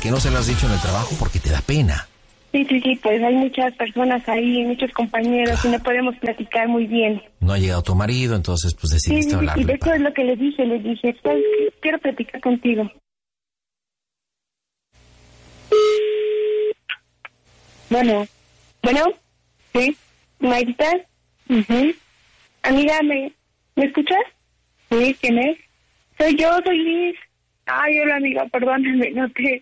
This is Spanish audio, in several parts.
qué no se lo has dicho en el trabajo? Porque te da pena. Sí, pues hay muchas personas ahí, muchos compañeros, y no podemos platicar muy bien. No ha llegado tu marido, entonces pues decidiste hablarle. Y de hecho es lo que le dije, ¿sabes qué? Quiero platicar contigo. Bueno, sí, Mayrita. Amiga, ¿me escuchas? Sí, ¿quién es? Soy Liz. Ay, hola amiga, perdóname, no te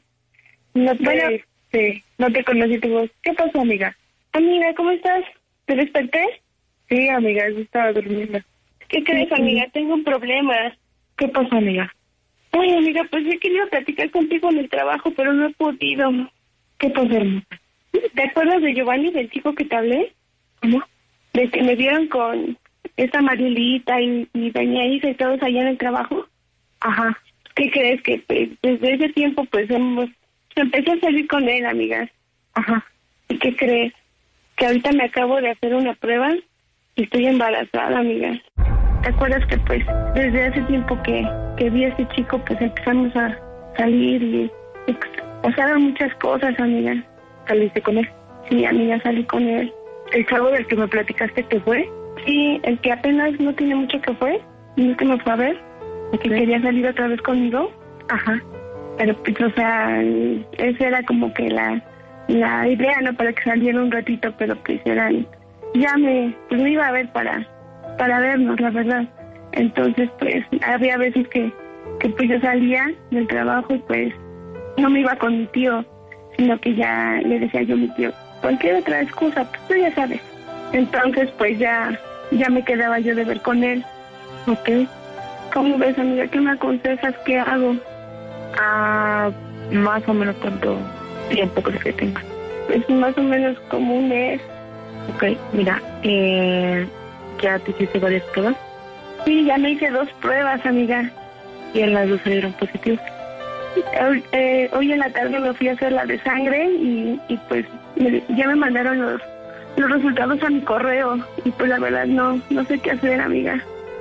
conocí tu voz. ¿Qué pasó, amiga? Amiga, ¿cómo estás? ¿Te desperté? Sí, amiga, yo estaba durmiendo. ¿Qué crees, amiga? Tengo un problema. ¿Qué pasó, amiga? Ay, amiga, pues he querido platicar contigo en el trabajo, pero no he podido. ¿Qué pasó, hermosa? ¿Te acuerdas de Giovanni, del chico que te hablé? ¿Cómo? De que me vieron con esta Marielita y doña Isa y todos allá en el trabajo. Ajá. ¿Qué crees? Que pues, desde ese tiempo pues empecé a salir con él, amigas. Ajá. ¿Y qué crees? Que ahorita me acabo de hacer una prueba y estoy embarazada, amigas. ¿Te acuerdas que pues desde hace tiempo que vi a ese chico pues empezamos a salir y pasaron muchas cosas, amiga? ¿Saliste con él? Sí, amiga, salí con él. ¿El chavo del que me platicaste que fue? Sí, el que apenas no tiene mucho que fue, y es que me fue a ver, el que quería salir otra vez conmigo. Ajá. Pero pues, o sea, esa era como que la idea, ¿no? Para que saliera un ratito, pero pues me iba a ver para vernos, la verdad. Entonces, pues, había veces que pues yo salía del trabajo y pues no me iba con mi tío, sino que ya le decía yo a mi tío, cualquier otra excusa, pues tú ya sabes. Entonces, pues ya me quedaba yo de ver con él. ¿Ok? ¿Cómo ves, amiga? ¿Qué me aconsejas? ¿Qué hago? Más o menos cuánto tiempo crees que tenga. Es más o menos como un mes. Ok, mira, ¿ya te hiciste varias pruebas? Sí, ya me hice 2 pruebas, amiga. ¿Y en las 2 salieron positivos? Hoy en la tarde me fui a hacer la de sangre y pues ya me mandaron los resultados a mi correo y pues la verdad no sé qué hacer, amiga.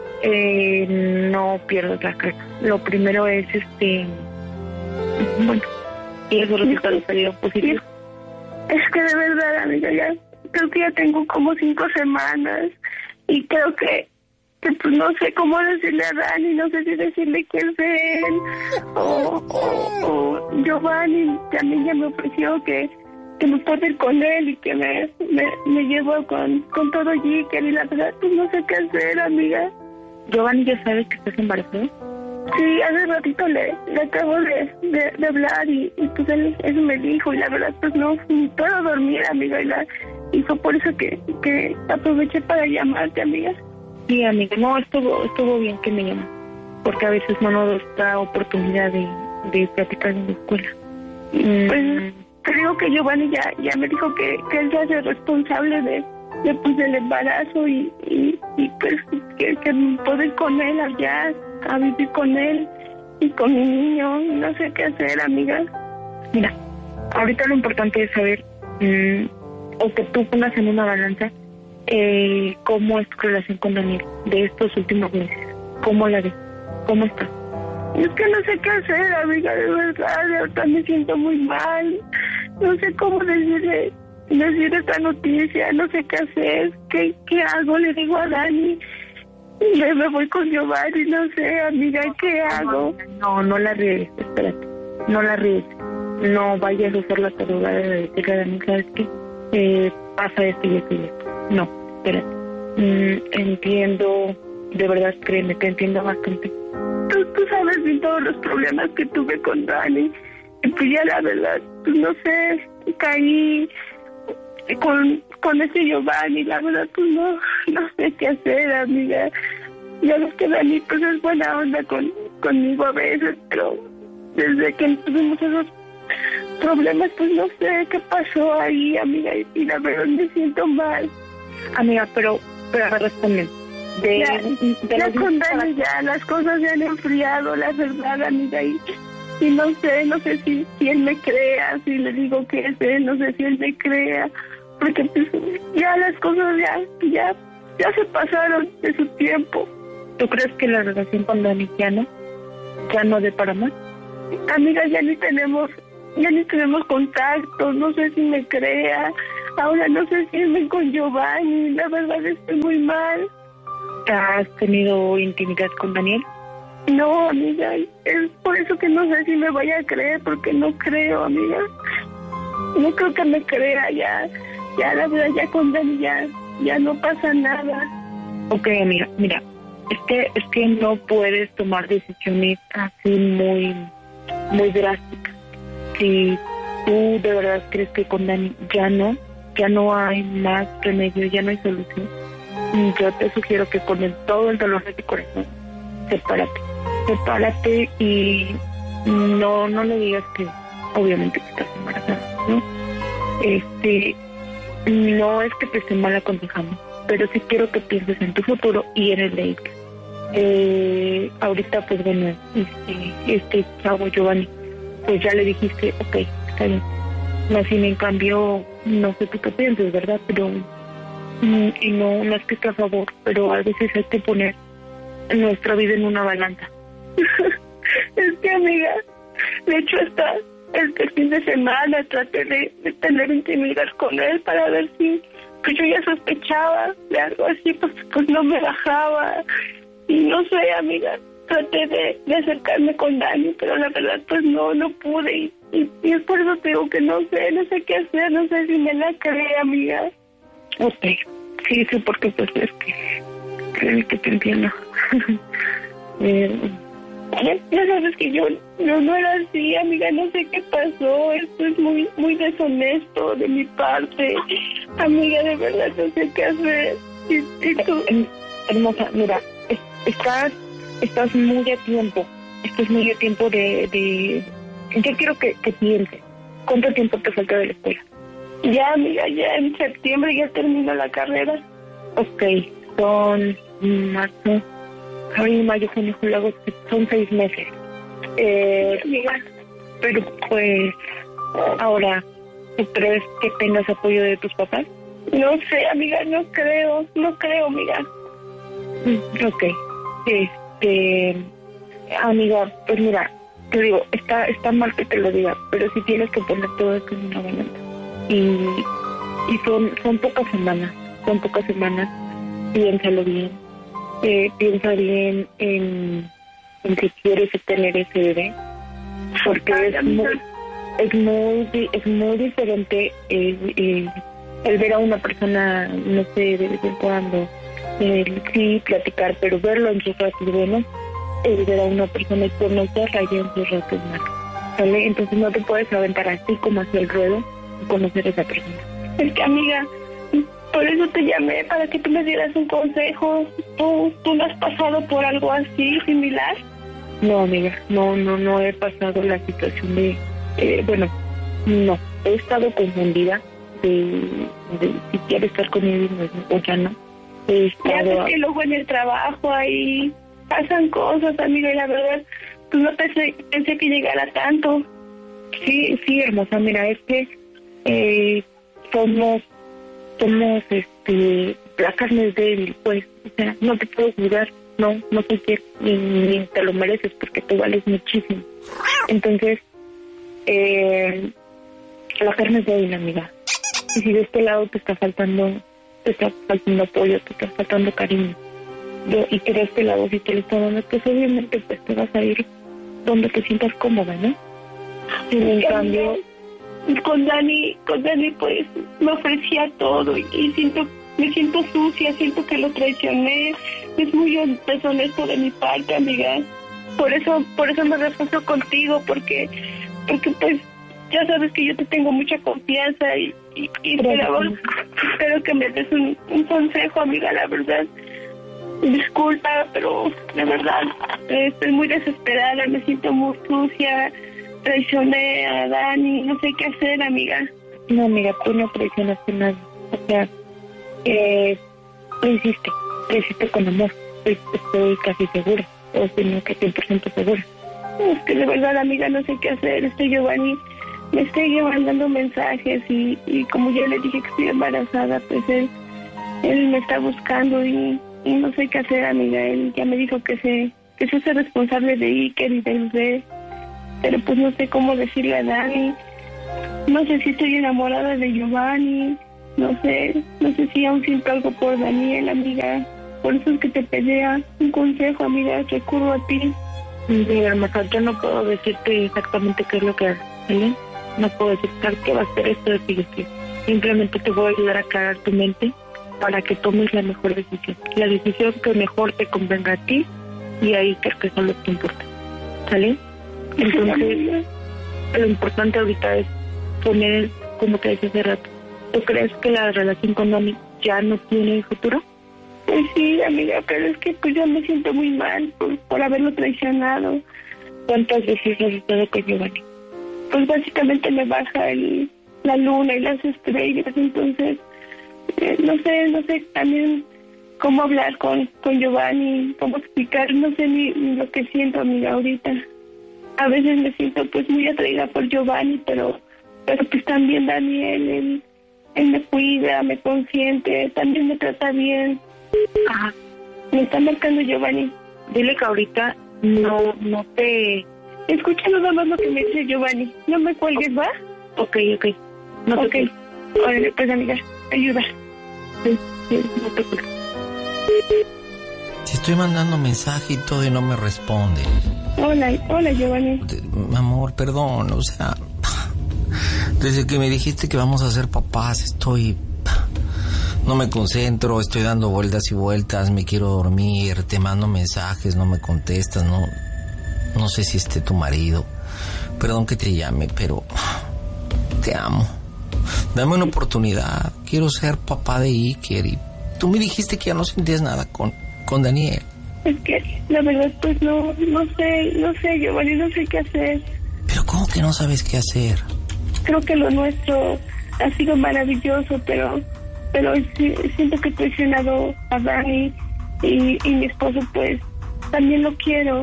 No pierdas la calma. Lo primero es bueno, y esos resultados salieron positivos. Es que de verdad, amiga, creo que ya tengo como 5 semanas y creo que pues no sé cómo decirle a Dani, no sé si decirle que es él o Giovanni también ya me ofreció que me puedo ir con él y que me llevo con todo Jicker y la verdad pues no sé qué hacer, amiga. Giovanni ya sabe que estás embarazada. Sí, hace ratito le acabo de hablar y pues él eso me dijo y la verdad pues no puedo dormir, amiga, y fue por eso que aproveché para llamarte, amiga. Sí, amiga, no, estuvo bien que me llamas, porque a veces no nos da oportunidad de platicar en la escuela. Pues creo que Giovanni ya me dijo que él se hace responsable del embarazo y pues que puedo ir con él allá a vivir con él y con mi niño, no sé qué hacer, amiga. Mira, ahorita lo importante es saber o que tú pongas en una balanza cómo es tu relación con Daniel de estos últimos meses. ¿Cómo la ves? ¿Cómo está? Es que no sé qué hacer, amiga, de verdad, ahorita me siento muy mal. No sé cómo decir esta noticia, no sé qué hacer. ¿Qué hago? Le digo a Dani, me voy con Giovanni, no sé, amiga, ¿qué hago? No la riegues, espérate, no la riegues. No vayas a hacer la tarugada de decirle a Dani, ¿sabes qué? Pasa esto y esto y esto. No, espérate. Entiendo, de verdad, créeme, te entiendo bastante. Tú sabes bien todos los problemas que tuve con Dani. Y pues ya la verdad, pues no sé, caí con ese Giovanni, la verdad, pues no sé qué hacer, amiga. Ya ves que Dani pues es buena onda conmigo a veces, pero desde que tuvimos esos problemas, pues no sé qué pasó ahí, amiga, y la verdad me siento mal. Amiga, pero responde. Ya con Dani ya las cosas se han enfriado, la verdad, amiga, y no sé si él me crea, si le digo que es él, no sé si él me crea, porque pues ya las cosas ya se pasaron de su tiempo. ¿Tú crees que la relación con Dani ya no dé para más? Amiga, ya ni tenemos ya ni tenemos contacto, no sé si me crea. Ahora no sé si irme con Giovanni, la verdad estoy muy mal. ¿Has tenido intimidad con Daniel? No, amiga, es por eso que no sé si me vaya a creer, porque no creo, amiga. No creo que me crea, ya la verdad, ya con Dani ya no pasa nada. Ok, amiga, mira, es que no puedes tomar decisiones así muy drásticas. Si tú de verdad crees que con Dani ya no hay más remedio, ya no hay solución, yo te sugiero que con todo el dolor de tu corazón, sepárate y no le digas que obviamente que estás embarazada, ¿no? No es que te esté mal aconsejando, pero sí quiero que pienses en tu futuro y en el de ella. Ahorita pues bueno, este chavo Giovanni, pues ya le dijiste, ok, está bien. No, si en cambio, no sé tú qué piensas, ¿verdad? Pero y no es que esté a favor, pero a veces hay que poner nuestra vida en una balanza. Es que, amiga, de hecho hasta este fin de semana traté de tener intimidad con él para ver si, pues yo ya sospechaba de algo así, pues no me bajaba. Y no sé, amiga, traté de acercarme con Dani, pero la verdad pues no pude. Y es por eso te digo que no sé qué hacer, no sé si me la cree, amiga. Ok, sí, porque pues es que te entiendo. Ya sabes que yo no era así, amiga, no sé qué pasó, esto es muy deshonesto de mi parte, amiga, de verdad no sé qué hacer. Y tú, hermosa, mira, estás muy a tiempo, estás muy a tiempo de yo quiero que pienses, ¿cuánto tiempo te falta de la escuela? Ya, amiga, ya en septiembre ya termino la carrera. Ok, son marzo, abril, mayo, junio, julio, agosto, son 6 meses. Amiga, pero pues, ahora, ¿tú crees que tengas apoyo de tus papás? No sé, amiga, no creo, amiga. Ok, amiga, pues mira, te digo, está mal que te lo diga, pero sí tienes que poner todo esto en una balanza. Y son pocas semanas, piénsalo bien, piensa bien en si quieres tener ese bebé, porque es muy diferente el ver a una persona, no sé, de vez en cuando, sí platicar, pero verlo en sus ratos buenos, el ver a una persona y conocerla ya en sus ratos malos, ¿sale? Entonces no te puedes aventar así como hacia el ruedo y conocer a esa persona. Es que, amiga, por eso te llamé, para que tú me dieras un consejo. ¿Tú no has pasado por algo así, similar? No, amiga, no he pasado la situación de... no, he estado confundida de si quiere estar conmigo o ya no. He estado... Ya ves que luego en el trabajo ahí pasan cosas, amiga, y la verdad, pues no pensé que llegara tanto. Sí, hermosa, mira, es que somos la carne es débil, pues, o sea, no te puedo juzgar, no te quiero, ni te lo mereces porque tú vales muchísimo. Entonces, la carne es débil, amiga. Y si de este lado te está faltando apoyo, te está faltando cariño, y que de este lado si te lo está dando, pues obviamente pues te vas a ir donde te sientas cómoda, ¿no? Y en cambio... Con Dani pues me ofrecía todo y me siento sucia, siento que lo traicioné, es muy deshonesto de mi parte, amiga. Por eso me refuso contigo, porque pues ya sabes que yo te tengo mucha confianza y espero que me des un consejo, amiga, la verdad. Disculpa, pero de verdad estoy muy desesperada, me siento muy sucia. Traicioné a Dani, no sé qué hacer, amiga. No, amiga, tú no traicionaste a nadie. O sea, lo hiciste con amor. Estoy casi segura, o si no que 100% segura. Es que de verdad, amiga, no sé qué hacer. Giovanni me está mandando mensajes y como ya le dije que estoy embarazada, pues él me está buscando y no sé qué hacer, amiga. Él ya me dijo que se hace responsable de Iker y del bebé. pero pues no sé cómo decirle a Dani. No sé si estoy enamorada de Giovanni, no sé si aún siento algo por Daniel, amiga. Por eso es que te pedía un consejo, amiga, recurro a ti. Mira, mejor yo no puedo decirte exactamente qué es lo que haces, ¿vale? No puedo decirte qué va a ser esto de ti. Simplemente te voy a ayudar a aclarar tu mente para que tomes la mejor decisión. La decisión que mejor te convenga a ti, y ahí creo que eso es lo que importa, ¿sale? Entonces, lo importante ahorita es poner, como te decía hace rato, ¿tú crees que la relación con Dani ya no tiene futuro? Pues sí, amiga, pero es que pues yo me siento muy mal por haberlo traicionado. ¿Cuántas veces has estado con Giovanni? Pues básicamente me baja la luna y las estrellas, entonces no sé también cómo hablar con Giovanni, cómo explicar, no sé ni lo que siento, amiga, ahorita. A veces me siento pues muy atraída por Giovanni, pero pues también Daniel, él me cuida, me consiente, también me trata bien. Ajá. Me está marcando Giovanni. Dile que ahorita no te... Escucha nada más lo que me dice Giovanni. No me cuelgues, ¿va? Ok. No te cuelgues. Órale, pues, amiga, ayuda. Sí, no te cuelgues. Te estoy mandando mensaje y todo y no me responde. Hola, Giovanni. Amor, perdón, o sea... Desde que me dijiste que vamos a ser papás, no me concentro, estoy dando vueltas y vueltas, me quiero dormir, te mando mensajes, no me contestas, no sé si esté tu marido. Perdón que te llame, pero te amo. Dame una oportunidad, quiero ser papá de Iker. Y tú me dijiste que ya no sentías nada con Daniel. Es que la verdad pues no sé, Giovanni, no sé qué hacer. Pero ¿cómo que no sabes qué hacer? Creo que lo nuestro ha sido maravilloso, pero siento que he traicionado a Dani y mi esposo pues también lo quiero.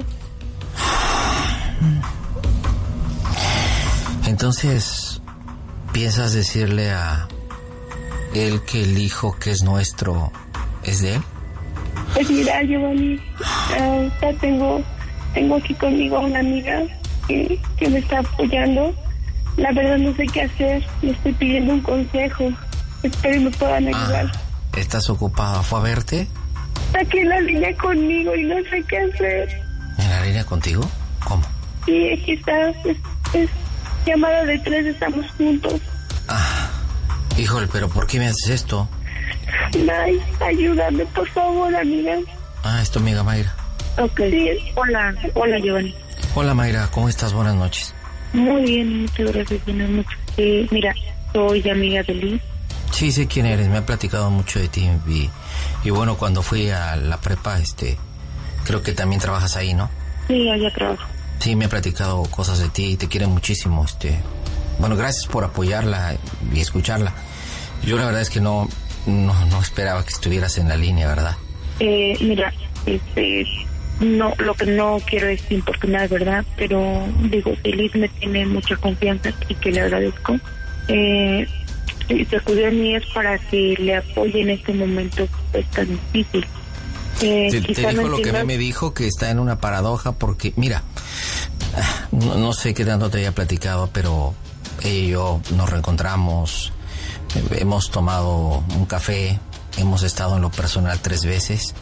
Entonces, ¿piensas decirle a él que el hijo que es nuestro es de él? Pues mira, Giovanni, tengo aquí conmigo a una amiga que me está apoyando. La verdad no sé qué hacer, le estoy pidiendo un consejo. Espero que me puedan ayudar. ¿Estás ocupada? ¿Fue a verte? Está aquí en la línea conmigo y no sé qué hacer. ¿En la línea contigo? ¿Cómo? Sí, aquí está. Es llamada de 3, estamos juntos. Híjole, pero ¿por qué me haces esto? Ay, ayúdame, por favor, amiga. Es tu amiga Mayra. Ok. Sí. Hola, Giovanni. Hola, Mayra, ¿cómo estás? Buenas noches. Muy bien, muchas gracias, buenas noches. Mira, soy amiga de Liz. Sí, sé quién eres, me ha platicado mucho de ti. Y bueno, cuando fui a la prepa, creo que también trabajas ahí, ¿no? Sí, allá trabajo. Sí, me ha platicado cosas de ti y te quiere muchísimo. Bueno, gracias por apoyarla y escucharla. Yo la verdad es que no esperaba que estuvieras en la línea, ¿verdad? Mira, no, lo que no quiero es importunar, ¿verdad? Pero digo, Liz me tiene mucha confianza y que le agradezco. Si se acudió a mí es para que le apoye en este momento pues, tan difícil. Te dijo lo que a mí me dijo, que está en una paradoja porque, mira, no sé qué tanto te haya platicado, pero ella y yo nos reencontramos, hemos tomado un café, hemos estado en lo personal 3 veces.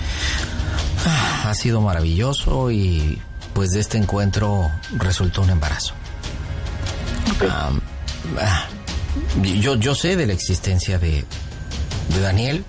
Ha sido maravilloso y pues de este encuentro resultó un embarazo. Okay. Yo sé de la existencia de Daniel.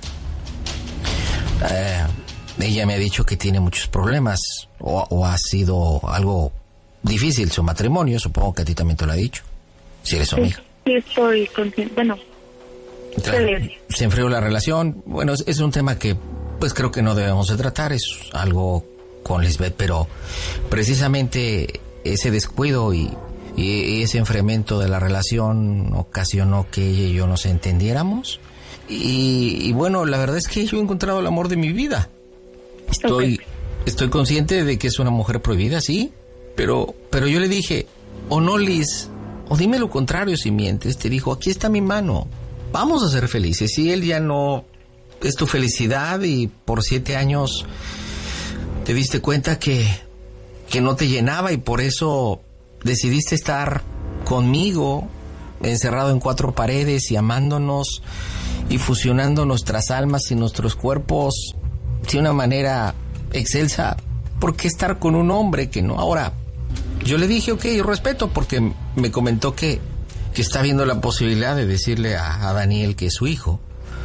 Ella me ha dicho que tiene muchos problemas o ha sido algo difícil su matrimonio. Supongo que a ti también te lo ha dicho, si eres su amiga. Sí, estoy consciente. Bueno, se enfrió la relación. Bueno, es un tema que pues creo que no debemos de tratar. Es algo con Lisbeth, pero precisamente ese descuido y ese enfriamiento de la relación ocasionó que ella y yo nos entendiéramos. Y bueno, la verdad es que yo he encontrado el amor de mi vida. Estoy consciente de que es una mujer prohibida, sí, pero yo le dije, o no, Liz, o dime lo contrario si mientes. Te dijo, aquí está mi mano, vamos a ser felices. Si él ya no es tu felicidad y por 7 años te diste cuenta que no te llenaba y por eso decidiste estar conmigo, encerrado en 4 paredes y amándonos y fusionando nuestras almas y nuestros cuerpos de una manera excelsa, ¿por qué estar con un hombre que no? Ahora, yo le dije, ok, respeto, porque me comentó que está viendo la posibilidad de decirle a Daniel que es su hijo.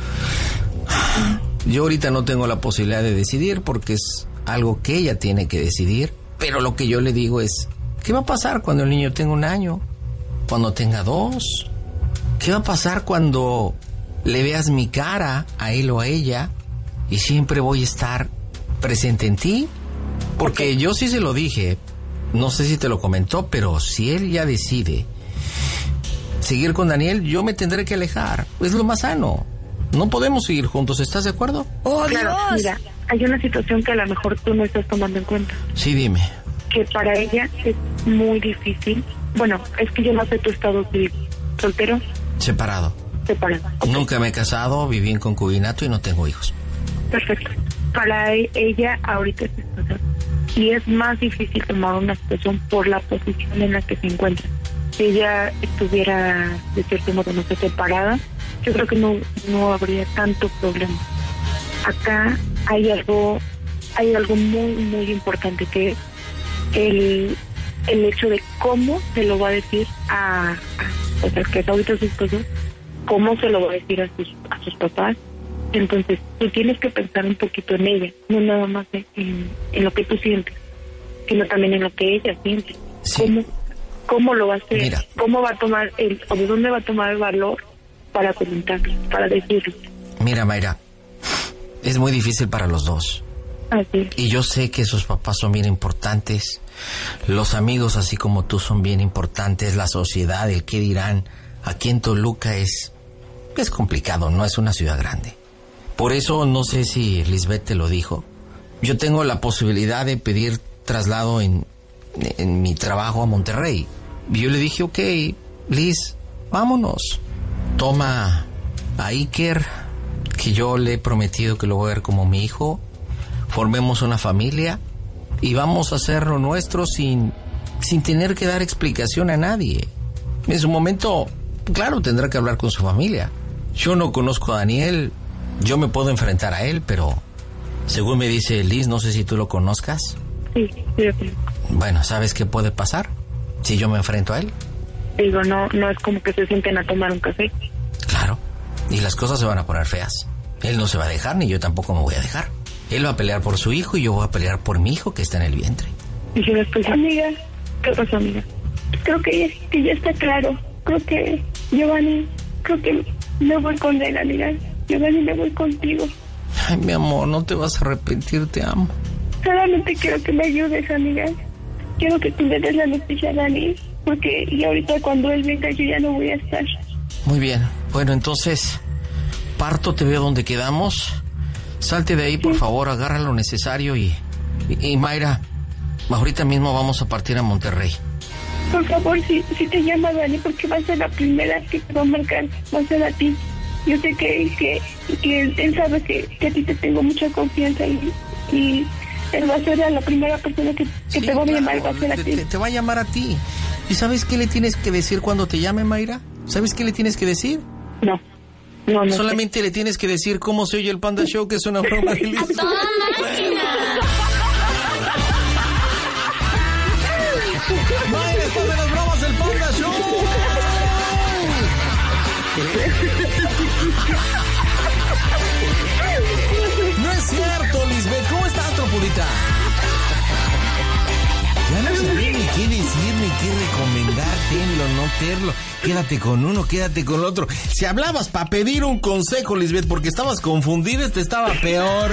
Yo ahorita no tengo la posibilidad de decidir porque es algo que ella tiene que decidir, pero lo que yo le digo es, ¿qué va a pasar cuando el niño tenga 1 año? ¿Cuando tenga 2? ¿Qué va a pasar cuando le veas mi cara a él o a ella? Y siempre voy a estar presente en ti. Porque yo sí se lo dije, no sé si te lo comentó, pero si él ya decide seguir con Daniel, yo me tendré que alejar. Es lo más sano. No podemos seguir juntos, ¿estás de acuerdo? ¡Oh, claro, Dios! Mira, hay una situación que a lo mejor tú no estás tomando en cuenta. Sí, dime. Que para ella es muy difícil. Bueno, es que yo no sé tu estado civil. ¿Soltero? Separado. Okay. Nunca me he casado, viví en concubinato y no tengo hijos. Perfecto. Para ella ahorita es esposa. Y es más difícil tomar una situación por la posición en la que se encuentra. Si ella estuviera, de cierto modo, no sé, separada, yo creo que no habría tanto problema. Acá hay algo muy, muy importante, que es el hecho de cómo se lo va a decir o sea, que es ahorita su esposo, cómo se lo va a decir a sus papás. Entonces, tú tienes que pensar un poquito en ella, no nada más en lo que tú sientes, sino también en lo que ella siente. Sí. ¿Cómo lo va a hacer? Mira. ¿Cómo va a tomar o de dónde va a tomar el valor para comentarlo, para decirlo? Mira, Mayra, es muy difícil para los dos. Así. Y yo sé que sus papás son bien importantes, los amigos así como tú son bien importantes, la sociedad, el qué dirán. Aquí en Toluca es complicado, no es una ciudad grande. Por eso no sé si Lisbeth te lo dijo. Yo tengo la posibilidad de pedir traslado en mi trabajo a Monterrey. Y yo le dije, ok, Liz, vámonos. Toma a Iker, que yo le he prometido que lo voy a ver como mi hijo. Formemos una familia y vamos a hacer lo nuestro sin tener que dar explicación a nadie. En su momento, claro, tendrá que hablar con su familia. Yo no conozco a Daniel, yo me puedo enfrentar a él, pero según me dice Liz, no sé si tú lo conozcas. Sí, yo creo. Bueno, ¿sabes qué puede pasar si yo me enfrento a él? Digo, no es como que se sienten a tomar un café. Claro, y las cosas se van a poner feas. Él no se va a dejar, ni yo tampoco me voy a dejar. Él va a pelear por su hijo y yo voy a pelear por mi hijo que está en el vientre. Y si después, amiga, ¿qué pasó, amiga? Creo que ya está claro. Creo que me voy con él, amiga. Giovanni, me voy contigo. Ay, mi amor, no te vas a arrepentir, te amo. Solamente quiero que me ayudes, amiga. Quiero que tú le des la noticia a Dani, porque y ahorita cuando él venga yo ya no voy a estar. Muy bien, bueno, entonces parto, te veo donde quedamos. Salte de ahí, por favor, agarra lo necesario y Mayra, ahorita mismo vamos a partir a Monterrey. Por favor, si te llama Dani, porque va a ser la primera que te va a marcar, va a ser a ti. Yo sé que él sabe que a ti te tengo mucha confianza y él va a ser la primera persona que sí, te va a llamar, va a ser a ti. Te va a llamar a ti. ¿Y sabes qué le tienes que decir cuando te llame, Mayra? ¿Sabes qué le tienes que decir? No. Solamente le tienes que decir cómo se oye el Panda Show, que es una broma de Liz. ¡A toda máquina! ¡Mayra, estás de las bromas del Panda Show! No es cierto, Lisbeth. ¿Cómo estás, tropudita? Ya no sabía ni qué decir, ni qué recomendar, tenlo, no terlo. Quédate con uno, quédate con el otro. Si hablabas para pedir un consejo, Lisbeth, porque estabas confundida, este estaba peor.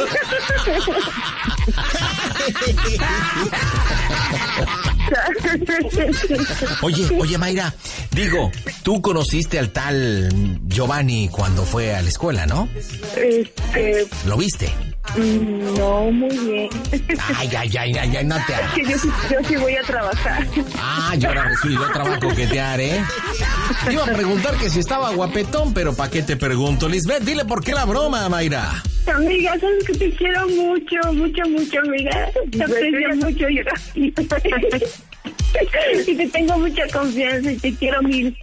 Oye, Mayra, digo, tú conociste al tal Giovanni cuando fue a la escuela, ¿no? ¿Lo viste? No, muy bien. Ay, no te hagas. Yo sí voy a trabajar. Yo ahora yo trabajo a coquetear, ¿eh? Te iba a preguntar que si estaba guapetón, pero ¿para qué te pregunto? Lisbeth, dile por qué la broma, Mayra. Amiga, sabes que te quiero mucho, amiga. Te aprecio mucho. Y te tengo mucha confianza y te quiero mil.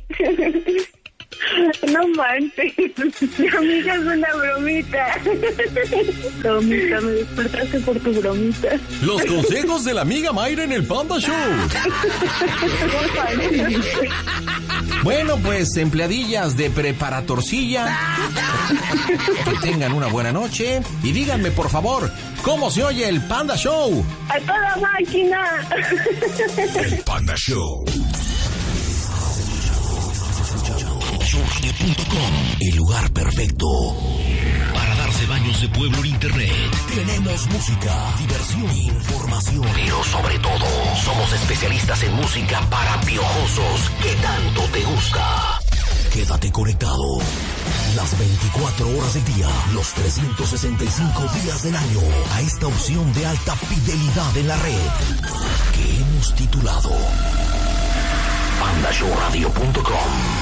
No manches, mi amiga, es una bromita. Bromita, me despertaste por tu bromita. Los consejos de la amiga Mayra en el Panda Show. Bueno, pues empleadillas de preparatorcilla, que tengan una buena noche y díganme por favor, ¿cómo se oye el Panda Show? ¡A toda máquina! El Panda Show. El lugar perfecto para darse baños de pueblo en internet. Tenemos música, diversión, información, pero sobre todo somos especialistas en música para piojosos que tanto te gusta. Quédate conectado las 24 horas del día, los 365 días del año a esta opción de alta fidelidad en la red que hemos titulado pandashowradio.com.